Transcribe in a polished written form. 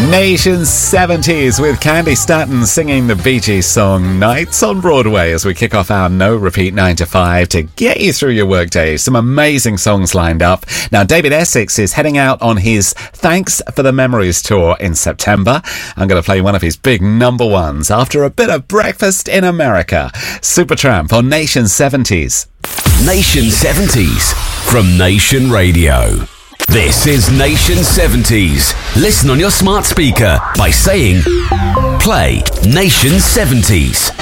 Nation 70s with Candy Stanton singing the Bee Gees song Nights on Broadway as we kick off our No Repeat 9 to 5 to get you through your workday. Some amazing songs lined up. Now, David Essex is heading out on his Thanks for the Memories tour in September. I'm going to play one of his big number ones after a bit of breakfast in America. Supertramp on Nation 70s. Nation 70s from Nation Radio. This is Nation 70s. Listen on your smart speaker by saying, play Nation 70s.